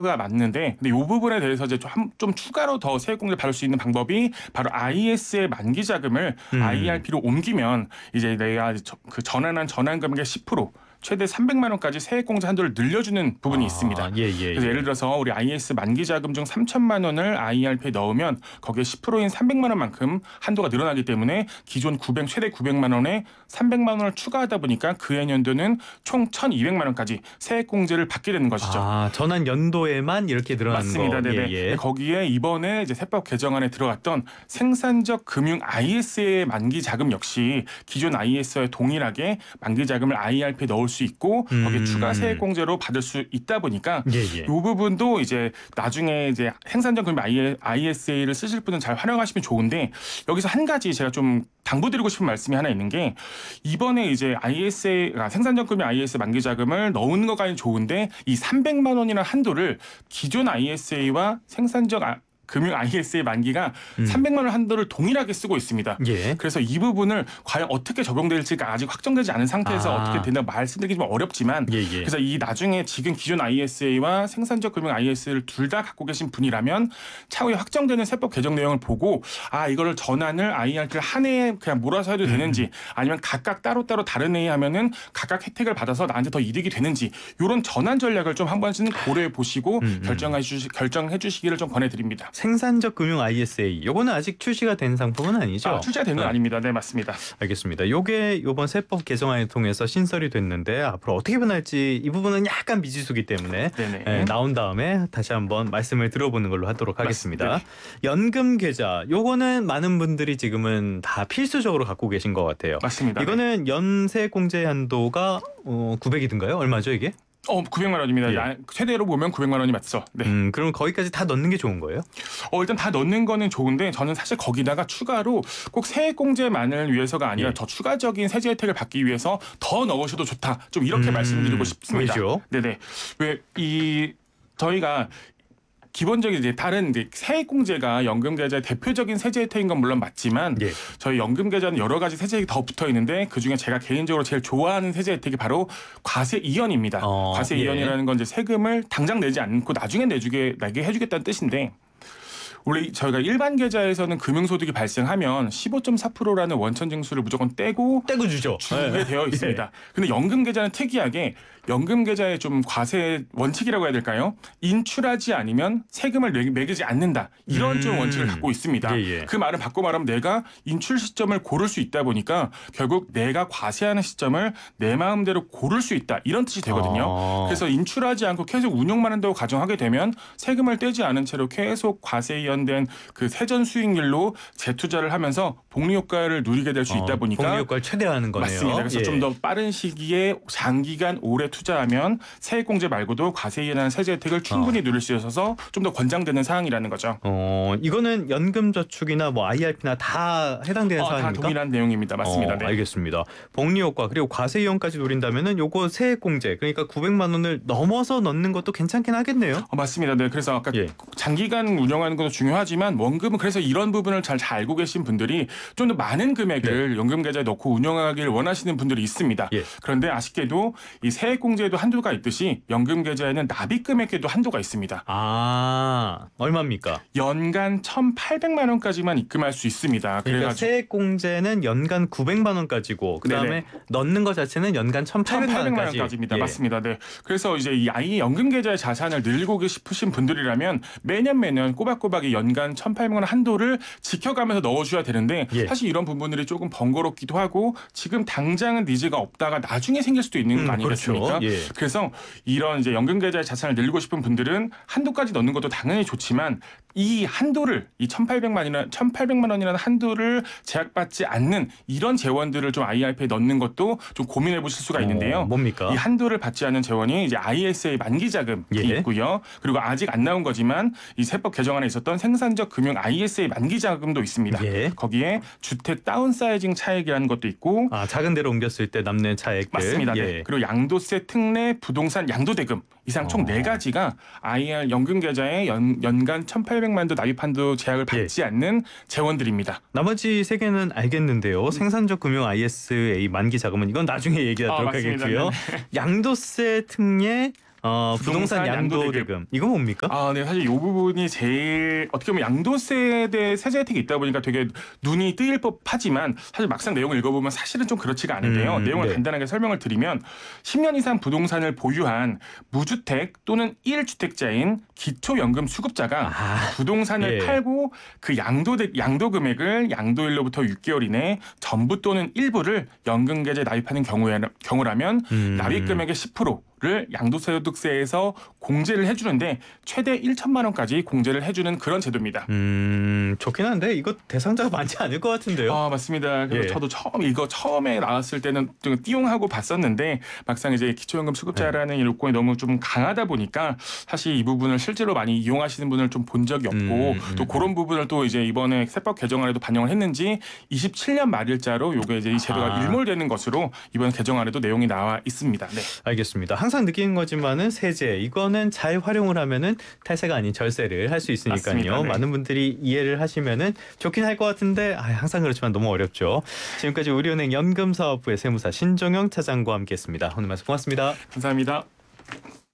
가 맞는데 근데 이 부분에 대해서 이제 좀 추가로 더 세액공제를 받을 수 있는 방법이 바로 IS의 만기 자금을 IRP로 옮기면 이제 내가 그 전환한 전환 금액의 10% 최대 300만 원까지 세액공제 한도를 늘려주는 부분이 있습니다. 그래서 예를 들어서 우리 IS 만기 자금 중 3천만 원을 IRP에 넣으면 거기에 10%인 300만 원만큼 한도가 늘어나기 때문에 기존 최대 900만 원에 300만 원을 추가하다 보니까 그해 연도는 총 1,200만 원까지 세액공제를 받게 되는 것이죠. 아, 전환 연도에만 이렇게 늘어나는 맞습니다. 거. 네네. 예. 거기에 이번에 이제 세법 개정안에 들어갔던 생산적 금융 IS의 만기 자금 역시 기존 IS와 동일하게 만기 자금을 IRP에 넣을 수 있고 거기에 추가 세액 공제로 받을 수 있다 보니까 이 부분도 이제 나중에 이제 생산적 금융 ISA를 쓰실 분은 잘 활용하시면 좋은데 여기서 한 가지 제가 좀 당부드리고 싶은 말씀이 하나 있는 게 이번에 이제 생산적 금융 IS 만기 자금을 넣는 것까지는 좋은데 이 300만 원이라는 한도를 기존 ISA와 생산적 금융 IS의 만기가 300만 원 한도를 동일하게 쓰고 있습니다. 그래서 이 부분을 과연 어떻게 적용될지가 아직 확정되지 않은 상태에서 어떻게 된다고 말씀드리기 좀 어렵지만 그래서 이 나중에 지금 기존 ISA와 생산적 금융 IS를 둘 다 갖고 계신 분이라면 차후에 확정되는 세법 개정 내용을 보고 이거를 전환을 IRP를 한 해에 그냥 몰아서 해도 되는지 아니면 각각 따로따로 다른 해에 하면은 각각 혜택을 받아서 나한테 더 이득이 되는지 이런 전환 전략을 좀 한 번씩은 고려해 보시고 결정해 주시기를 좀 권해드립니다. 생산적 금융 ISA 요거는 아직 출시가 된 상품은 아니죠? 출시가 된 건 아닙니다. 네, 맞습니다. 알겠습니다. 요게 이번 세법 개정안을 통해서 신설이 됐는데 앞으로 어떻게 변할지 이 부분은 약간 미지수기 때문에 나온 다음에 다시 한번 말씀을 들어보는 걸로 하도록 하겠습니다. 맞습니다. 연금 계좌 요거는 많은 분들이 지금은 다 필수적으로 갖고 계신 것 같아요. 맞습니다. 이거는 연세 공제 한도가 900이든가요? 얼마죠 이게? 900만 원입니다. 최대로 보면 900만 원이 맞죠. 네. 그럼 거기까지 다 넣는 게 좋은 거예요? 일단 다 넣는 거는 좋은데 저는 사실 거기다가 추가로 꼭 세액공제만을 위해서가 아니라 더 추가적인 세제 혜택을 받기 위해서 더 넣으셔도 좋다. 좀 이렇게 말씀드리고 싶습니다. 왜죠? 네네. 저희가 기본적인 이제 다른 세액공제가 연금계좌의 대표적인 세제 혜택인 건 물론 맞지만 저희 연금계좌는 여러 가지 세제 혜택이 더 붙어 있는데 그중에 제가 개인적으로 제일 좋아하는 세제 혜택이 바로 과세 이연입니다. 과세 이연이라는 건 이제 세금을 당장 내지 않고 나중에 내게 해주겠다는 뜻인데 원래 저희가 일반 계좌에서는 금융소득이 발생하면 15.4%라는 원천 징수를 무조건 떼고 주죠. 주게 되어 있습니다. 근데 연금 계좌는 특이하게 연금 계좌의 좀 과세 원칙이라고 해야 될까요? 인출하지 않으면 세금을 매기지 않는다. 이런 좀 원칙을 갖고 있습니다. 그 말은 바꿔 말하면 내가 인출 시점을 고를 수 있다 보니까 결국 내가 과세하는 시점을 내 마음대로 고를 수 있다. 이런 뜻이 되거든요. 그래서 인출하지 않고 계속 운용만 한다고 가정하게 되면 세금을 떼지 않은 채로 계속 과세에 연된 그 세전 수익률로 재투자를 하면서 복리 효과를 누리게 될 수 있다 보니까 복리 효과를 최대화하는 거네요. 맞습니다. 그래서 좀 더 빠른 시기에 장기간 오래 투자하면 세액공제 말고도 과세에 관한 세제 혜택을 충분히 누릴 수 있어서 좀 더 권장되는 사항이라는 거죠. 이거는 연금저축이나 뭐 IRP나 다 해당되는 사항입니까? 다 동일한 내용입니다. 맞습니다. 네. 알겠습니다. 복리 효과 그리고 과세 이연까지 노린다면은 요거 세액공제 그러니까 900만 원을 넘어서 넣는 것도 괜찮긴 하겠네요. 맞습니다. 네. 그래서 아까 장기간 운영하는 것도 중요하지만 원금은 그래서 이런 부분을 잘 알고 계신 분들이 좀 더 많은 금액을 연금 계좌에 넣고 운영하기를 원하시는 분들이 있습니다. 그런데 아쉽게도 이 세액공제에도 한도가 있듯이 연금 계좌에는 납입 금액에도 한도가 있습니다. 얼마입니까? 연간 1,800만 원까지만 입금할 수 있습니다. 그러니까 세액공제는 연간 900만 원까지고 그다음에 넣는 것 자체는 연간 1,800만 원까지입니다. 맞습니다. 네. 그래서 이제 이 아이 연금 계좌의 자산을 늘리고 싶으신 분들이라면 매년 꼬박꼬박 이 연간 1,800만 원 한도를 지켜가면서 넣어줘야 되는데 사실 이런 부분들이 조금 번거롭기도 하고 지금 당장은 니즈가 없다가 나중에 생길 수도 있는 거 아니겠습니까? 그래서 이런 이제 연금 계좌의 자산을 늘리고 싶은 분들은 한도까지 넣는 것도 당연히 좋지만 이 한도를 이 1,800만 원이라는 한도를 제약받지 않는 이런 재원들을 좀 IRP에 넣는 것도 좀 고민해 보실 수가 있는데요. 뭡니까? 이 한도를 받지 않은 재원이 이제 ISA 만기 자금이 있고요. 그리고 아직 안 나온 거지만 이 세법 개정안에 있었던 생산적 금융 ISA 만기 자금도 있습니다. 거기에 주택 다운사이징 차액이라는 것도 있고 작은 데로 옮겼을 때 남는 차액들. 맞습니다. 네. 그리고 양도세 특례 부동산 양도대금 이상 총 4가지가 IR 연금 계좌에 연간 1,800만 도 납입 한도 제약을 받지 않는 재원들입니다. 나머지 3개는 알겠는데요. 생산적 금융 ISA 만기 자금은 이건 나중에 얘기하도록 하겠고요. 양도세 특례 부동산 양도대금. 이거 뭡니까? 네. 사실 이 부분이 제일 어떻게 보면 양도세에 대해 세제 혜택이 있다 보니까 되게 눈이 뜨일 법하지만 사실 막상 내용을 읽어보면 사실은 좀 그렇지가 않은데요. 내용을 네. 간단하게 설명을 드리면 10년 이상 부동산을 보유한 무주택 또는 1주택자인 기초연금 수급자가 부동산을 예. 팔고 그 양도 금액을 양도일로부터 6개월 이내 전부 또는 일부를 연금계좌에 납입하는 경우라면 납입 금액의 10%를 양도소득세에서 공제를 해주는데 최대 1천만 원까지 공제를 해주는 그런 제도입니다. 좋긴 한데 이거 대상자가 많지 않을 것 같은데요. 맞습니다. 그래서 예. 저도 처음에 나왔을 때는 좀 띄용하고 봤었는데 막상 이제 기초연금 수급자라는 이 요건이 너무 좀 강하다 보니까 사실 이 부분을 실제로 많이 이용하시는 분을 좀 본 적이 없고 또 그런 부분을 또 이제 이번에 세법 개정안에도 반영을 했는지 27년 말일자로 요게 이제 이 제도가 일몰되는 것으로 이번 개정안에도 내용이 나와 있습니다. 네. 알겠습니다. 항상 느끼는 거지만은 세제 이거는 잘 활용을 하면은 탈세가 아닌 절세를 할 수 있으니까요. 맞습니다. 네. 많은 분들이 이해를 하시면은 좋긴 할 것 같은데 항상 그렇지만 너무 어렵죠. 지금까지 우리은행 연금사업부의 세무사 신종영 차장과 함께했습니다. 오늘 말씀 고맙습니다. 감사합니다.